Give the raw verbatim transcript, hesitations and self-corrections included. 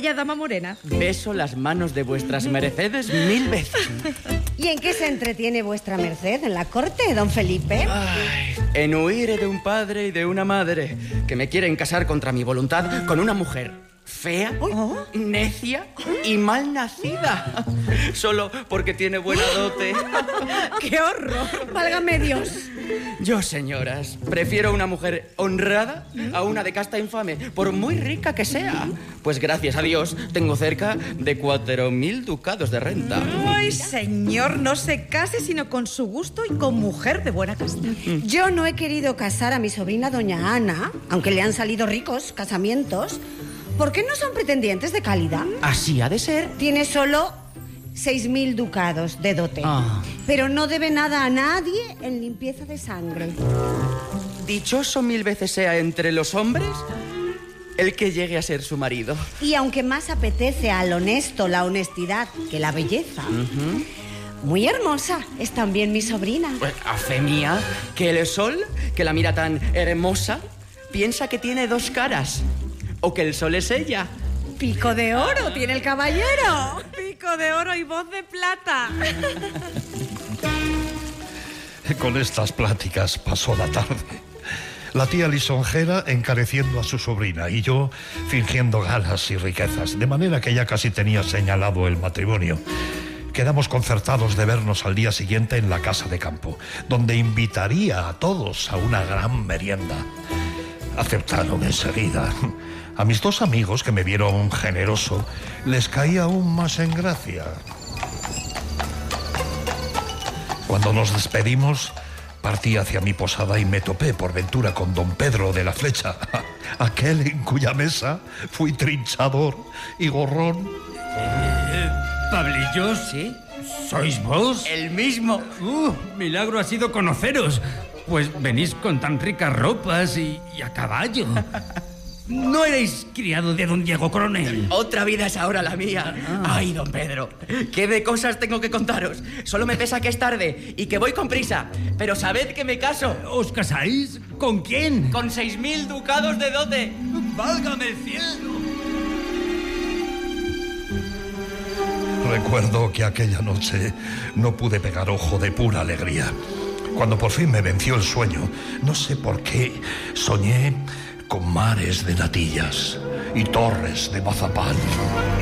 bella dama morena. Beso las manos de vuestras mercedes mil veces. ¿Y en qué se entretiene vuestra merced en la corte, don Felipe? Ay, en huir de un padre y de una madre que me quieren casar contra mi voluntad con una mujer fea, ¿Oh? necia y mal nacida. Solo porque tiene buena dote. ¡Qué horror! Válgame Dios. Yo, señoras, prefiero una mujer honrada a una de casta infame, por muy rica que sea. Pues gracias a Dios tengo cerca de cuatro mil ducados de renta. Ay, señor, no se case sino con su gusto y con mujer de buena casta. Yo no he querido casar a mi sobrina doña Ana, aunque le han salido ricos casamientos. ¿Por qué no son pretendientes de calidad? Así ha de ser. Tiene solo seis mil ducados de dote. Ah. Pero no debe nada a nadie en limpieza de sangre. Dichoso mil veces sea entre los hombres el que llegue a ser su marido. Y aunque más apetece al honesto la honestidad que la belleza, Uh-huh. muy hermosa es también mi sobrina. Pues, a fe mía, que el sol, que la mira tan hermosa, piensa que tiene dos caras. O que el sol es ella. Pico de oro tiene el caballero. Pico de oro y voz de plata. Con estas pláticas pasó la tarde. La tía lisonjera encareciendo a su sobrina y yo fingiendo galas y riquezas, de manera que ya casi tenía señalado el matrimonio. Quedamos concertados de vernos al día siguiente en la casa de campo, donde invitaría a todos a una gran merienda. Aceptaron enseguida. A mis dos amigos, que me vieron generoso, les caía aún más en gracia. Cuando nos despedimos, partí hacia mi posada y me topé por ventura con don Pedro de la Flecha, aquel en cuya mesa fui trinchador y gorrón. Eh, ¿Pablillos? ¿Sí? ¿Sois vos? El mismo. Uh, milagro ha sido conoceros. Pues venís con tan ricas ropas y, y a caballo. ¿No erais criado de don Diego Coronel? Otra vida es ahora la mía. Ah. Ay, don Pedro, qué de cosas tengo que contaros. Solo me pesa que es tarde y que voy con prisa. Pero sabed que me caso. ¿Os casáis? ¿Con quién? Con seis mil ducados de dote. ¡Válgame el cielo! Recuerdo que aquella noche no pude pegar ojo de pura alegría. Cuando por fin me venció el sueño, no sé por qué, soñé con mares de natillas y torres de mazapán.